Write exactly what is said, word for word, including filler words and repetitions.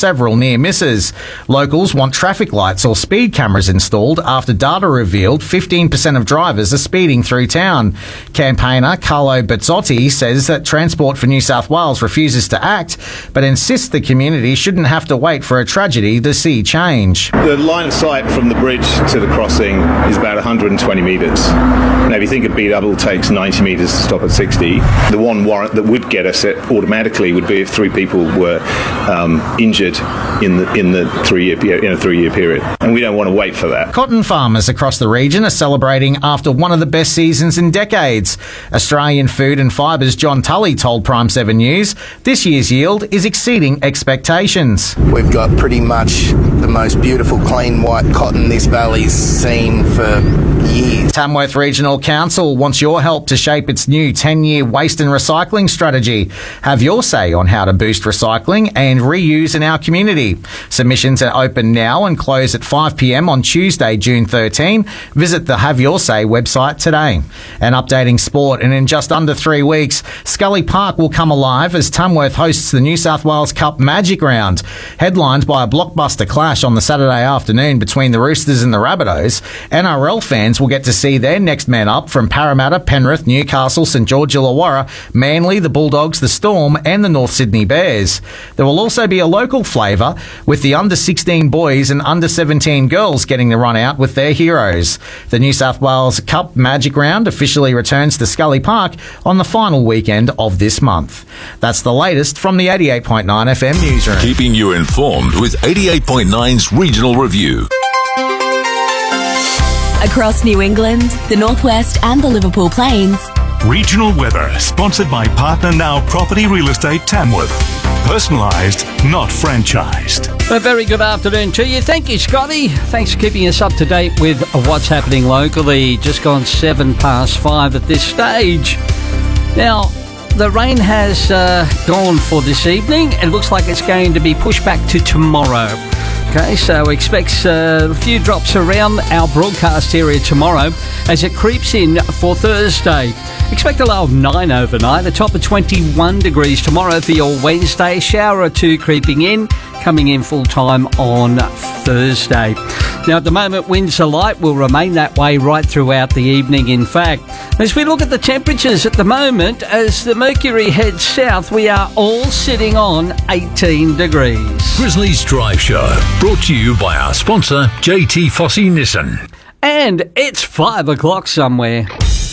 several near misses. Locals want traffic lights or speed cameras installed after data revealed fifteen percent of drivers are speeding through town. Campaigner Carlo Bezzotti says that Transport for New South Wales refuses to act, but insists the community shouldn't have to wait for a tragedy to see change. The line of sight from the bridge to the crossing is about one hundred twenty metres. Now, if you think a B-double takes ninety metres to stop at sixty, the one warrant that would get us it automatically would be if three people were um, injured in the in the three-year in a three-year period, and we don't want to wait for that. Cotton farmers across the region are celebrating after one of the best seasons in decades. Australian Food and Fibre's John Tully told Prime seven News this year's yield is exceeding expectations. We've got pretty much the most beautiful clean white cotton this valley's seen for years. Tamworth Regional Council wants your help to shape its new ten-year waste and recycling strategy. Have your say on how to boost recycling and reuse in our community. Submissions are open now and close at five p m on Tuesday, June thirteenth. Visit the Have Your Say website today. And updating sport, and in just under three weeks, Scully Park will come alive as Tamworth hosts the New South Wales Cup Magic Round. Headlined by a blockbuster clash on the Saturday afternoon between the Roosters and the Rabbitohs, N R L fans will get to see their next man up from Parramatta, Penrith, Newcastle, St George Illawarra, Manly, the Bulldogs, the Storm and the North Sydney Bears. There will also be a local flavour with the under sixteen boys and under seventeen girls getting the run out with their heroes. The New South Wales Cup Magic Round officially returns to Scully Park on the final weekend of this month. That's the latest from the eighty-eight point nine F M newsroom. Keeping you informed with eighty-eight point nine's Regional Review. Across New England, the Northwest and the Liverpool Plains. Regional weather, sponsored by Partner Now Property Real Estate Tamworth. Personalised, not franchised. A very good afternoon to you. Thank you, Scotty. Thanks for keeping us up to date with what's happening locally. Just gone seven past five at this stage. Now, the rain has uh, gone for this evening. It looks like it's going to be pushed back to tomorrow. Okay, so expect uh, a few drops around our broadcast area tomorrow as it creeps in for Thursday. Expect a low of nine overnight, a top of twenty-one degrees tomorrow for your Wednesday. Shower or two creeping in, coming in full time on Thursday. Now, at the moment, winds are light, will remain that way right throughout the evening, in fact. As we look at the temperatures at the moment, as the mercury heads south, we are all sitting on eighteen degrees. Grizzlies Drive Show, brought to you by our sponsor, J T Fossey Nissan. And it's five o'clock somewhere.